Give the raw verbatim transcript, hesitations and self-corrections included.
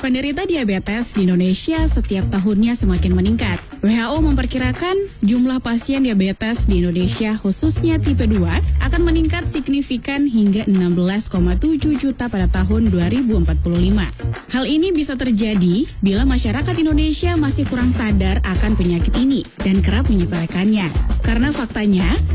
Penderita diabetes di Indonesia setiap tahunnya semakin meningkat. W H O memperkirakan jumlah pasien diabetes di Indonesia khususnya tipe dua akan meningkat signifikan hingga enam belas koma tujuh juta pada tahun dua ribu empat puluh lima. Hal ini bisa terjadi bila masyarakat Indonesia masih kurang sadar akan penyakit ini dan kerap menyepelekannya. Karena faktanya,